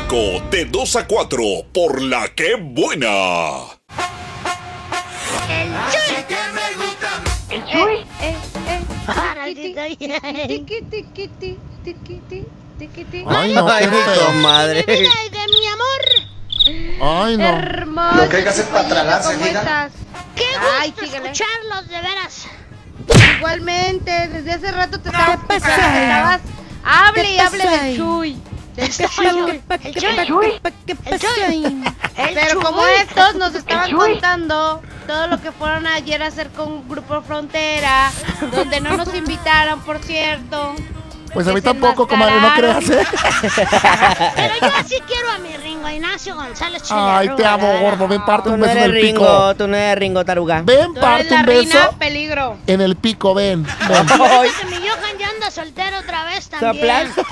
domingo de 2 a 4 por La Que Buena. El Chuy. El Chuy. Ay, no, qué feo. Comadre. De mi vida y de mi amor. Ay, no. Hermoso. Lo que hay que hacer para tragarse, ¿Cómo mira. estás? Qué Ay, gusto síguele. escucharlos, de veras. Igualmente, desde hace rato te estabas pasa? estabas hable y ¿Qué hable pasa? del Chuy. El Chuy. El Chuy. Pero como estos nos estaban contando todo lo que fueron ayer a hacer con Grupo Frontera, donde no nos invitaron, por cierto. Pues a mí Se tampoco, comadre, no creas, enmascararon. Pero yo así quiero a mi Ringo Ignacio González Ay, te amo, gordo. Ven, parte Tú un no beso en eres el pico. Ringo, tú no eres Ringo, taruga. Ven, Tú eres parte la un reina beso peligro. en el pico, ven. Ven. Ay, Que mi Johan ya anda soltero otra vez también. ¿soplas?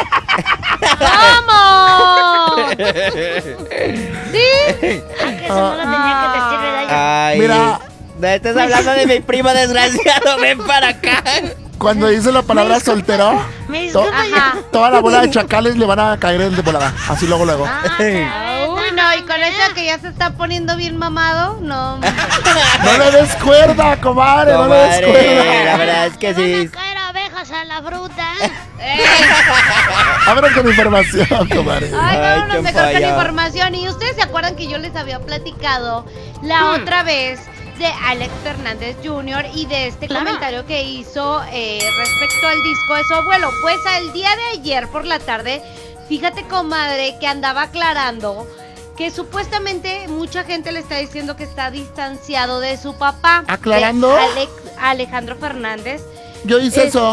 ¿Cómo? ¿Sí? Que eso no lo tenía que decir, ¿verdad? Ay, Mira. no estás hablando de mi primo desgraciado, ven para acá. Cuando dice la palabra soltero, Me to- disculpa ya. Ajá. toda la bola de chacales le van a caer de volada. Así luego, luego. Uy, no, y con eso que ya se está poniendo bien mamado, no. No le des cuerda, comadre, no le des Comadre, la cuerda. verdad es que Van sí. a caer abejas a la fruta. Abran con información, comadre. Ay, Ay, vámonos qué mejor con falla. información. Y ustedes se acuerdan que yo les había platicado la otra vez de Alex Fernández Jr. y de este Claro. comentario que hizo respecto al disco de su abuelo. Pues el día de ayer por la tarde, fíjate, comadre, que andaba aclarando que supuestamente mucha gente le está diciendo que está distanciado de su papá. ¿Aclarando? De Alejandro Fernández. Yo hice eso.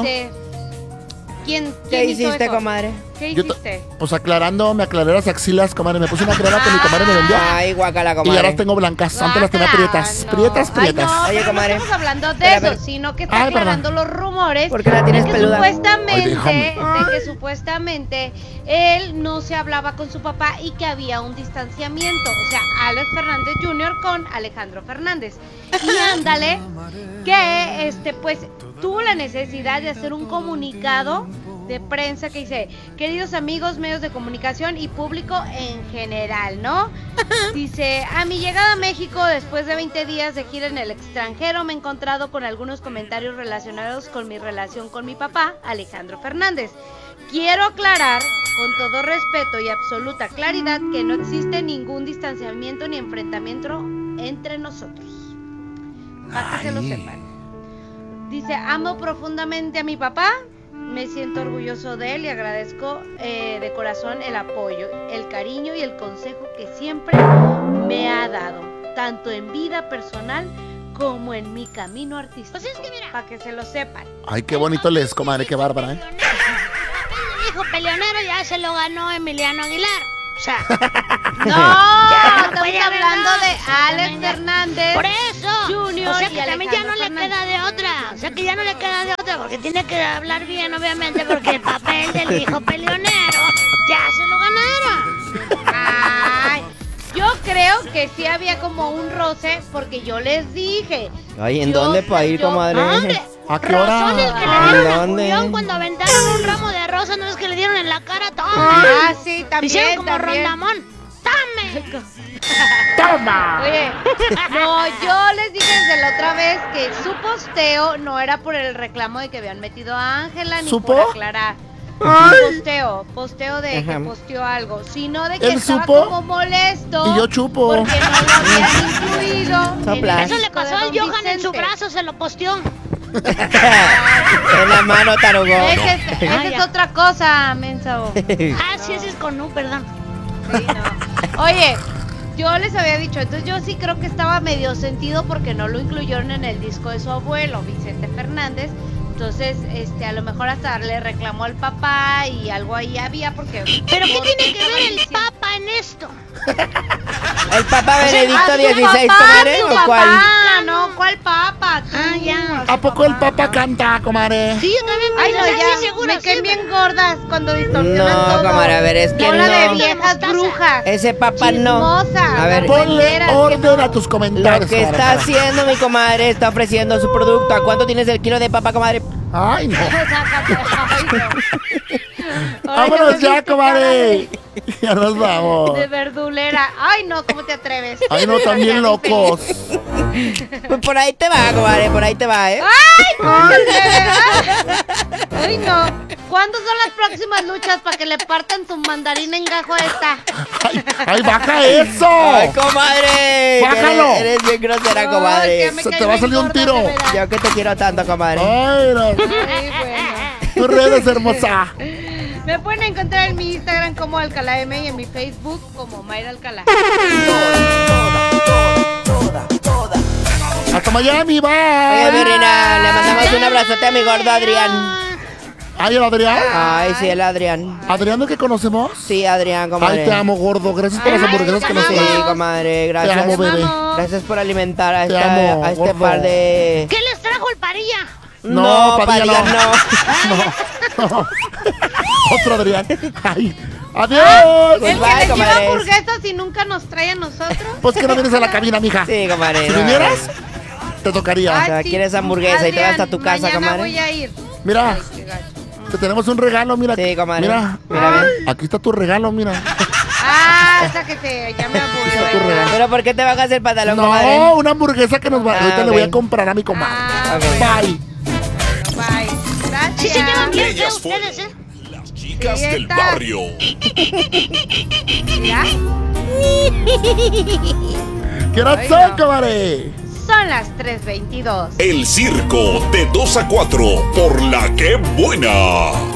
¿Quién ¿Qué hizo hiciste, eso? comadre? ¿Qué Yo hiciste? Pues aclarando, me aclaré las axilas, comadre. Me puse una crema que mi comadre me vendió. Ay, guacala, Y comadre. ahora las tengo blancas. Antes las tenía Guácala, prietas. no. Prietas, Ay, prietas. no, Oye, pero comadre. no estamos hablando de Espera, eso, pero- sino que está Ay, perdón. aclarando los rumores ¿Por qué la tienes de que peluda? supuestamente, Ay, déjame. de que supuestamente él no se hablaba con su papá y que había un distanciamiento, o sea, Alex Fernández Jr. con Alejandro Fernández. Y ándale, que pues tuvo la necesidad de hacer un comunicado de prensa que dice: queridos amigos, medios de comunicación y público en general, ¿no? Dice: a mi llegada a México después de 20 días de gira en el extranjero me he encontrado con algunos comentarios relacionados con mi relación con mi papá, Alejandro Fernández. Quiero aclarar con todo respeto y absoluta claridad que no existe ningún distanciamiento ni enfrentamiento entre nosotros. Para que se lo Ay. sepan. Dice: amo profundamente a mi papá. Me siento orgulloso de él y agradezco de corazón el apoyo, el cariño y el consejo que siempre me ha dado, tanto en vida personal como en mi camino artístico. Pues es que mira. Para que se lo sepan. Ay, qué bonito les, comadre, qué bárbara, ¿eh? El hijo peleonero ya se lo ganó Emiliano Aguilar. O sea, No, ya estamos puede haber hablando dos, de o sea, Alex también ya- Fernández. por eso. Junior O sea y que también ya no Alejandro le queda Fernández. de otra. O sea que ya no le queda de otra porque tiene que hablar bien, obviamente, porque el papel del hijo peleonero ya se lo ganaron. Ay, yo creo que sí había como un roce porque yo les dije. Ay, ¿en Yo- dónde para ir, yo- comadre? Hombre, ¿A qué hora? razón el que le ¿A dieron a dónde? Julián cuando aventaron un ramo de rosas, no es que le dieron en la cara todo. Ah, sí, también. Hicieron como también. Rondamón. ¡Tame! ¡Toma! Oye, no, yo les dije desde la otra vez que su posteo no era por el reclamo de que habían metido a Ángela ni ¿Supo? por aclarar. Ay. Posteo de Ajá. que posteó algo, sino de que ¿Él estaba supo? como molesto. Y yo chupo. Porque no lo habían incluido. Sopla. en el Eso le disco pasó de al Don Johan en su Vicente. brazo, se lo posteó. En la mano, tarugo. Esa Ah, es ya. otra cosa, mensa. Ah, sí, ese es con U, perdón. Sí, no. Oye, yo les había dicho, entonces yo sí creo que estaba medio sentido porque no lo incluyeron en el disco de su abuelo, Vicente Fernández. Entonces, a lo mejor hasta le reclamó al papá y algo ahí había porque... ¿Pero qué porque tiene que estaban ver el diciendo- Papa en esto? ¿El Papa Benedicto Ah, su 16, papá, comadre? su ¿O papá, cuál? no, ¿cuál papa? Tú, Ah, ya. su ¿A poco el papá, papa no. canta, comadre? Sí, yo también Ay, no, estoy ya, segura, me caen sí, bien gordas cuando distorsionan No, todo. comadre, a ver, es que Bola de no. viejas brujas. Ese Papa no. Chismosas, A ver, argüenderas, Ponle que orden no. a tus comentarios. Lo que comadre. está haciendo mi comadre, está ofreciendo su producto. ¿A cuánto tienes el kilo de papa, comadre? Ay, no. Sácate, ay, no. Vámonos ya, comadre. Ya nos vamos. De verdulera. Ay, no, ¿cómo te atreves? Ay, no, también locos. Pues por ahí te va, comadre, por ahí te va, ¿eh? ¡Ay, cómo te atreves! Ay, no. ¿Cuándo son las próximas luchas para que le partan tu mandarín en gajo a esta? Ay, baja eso. ¡Ay, comadre! ¡Bájalo! Eres bien grosera, Ay, comadre. que me Se cae te va a bien salir un gorda, tiro. de veras. Yo que te quiero tanto, comadre. Ay, no. Ay, bueno. Tus redes, hermosa. Me pueden encontrar en mi Instagram como Alcalá M y en mi Facebook como Mayra Alcalá. Hasta Miami, Oye, bye. mi reina, le mandamos un abrazote a mi gordo Adrián. Ay, el Adrián. Ay, sí, el Adrián. ¿Adrián del que conocemos? Sí, Adrián, comadre. Ay, te amo, gordo. Gracias por las Ay, hamburguesas que te nos amo. Sí, traes. comadre, gracias. Te amo, bebé. Vamos. Gracias por alimentar a, Te amo, a este gordo. par de... ¿Qué les trajo el Parilla? No, Padilla, Padilla, no. No. Otro Adrián. Ay. Adiós. Pues El bye, que les lleva comadres. hamburguesas y nunca nos trae a nosotros. Pues que no vienes a la cabina, mija. Sí, comadre. Si no. vinieras, te tocaría. Ay, sea, quieres hamburguesa y te vas hasta tu casa, mañana comadre. voy a ir. Mira, Ay, qué gacho. te tenemos un regalo, mira. Sí, comadre. Mira, Mira, ven. aquí está tu regalo, mira. Ah, sáquese, ya me Aquí aburrió. está tu regalo. Pero ¿por qué te bajas el pantalón, comadre? No, una hamburguesa que nos va. Ah, Ahorita le voy a ok. comprar a mi comadre. Ah, Ok. Bye. bye. Gracias. Sí se llevan bien feo Ellas ustedes, fueron las Sí, chicas del está. barrio. Mira, ¿Qué hora Ay, son, no. comadre? son las 3:22. El circo de 2 a 4 por la que buena.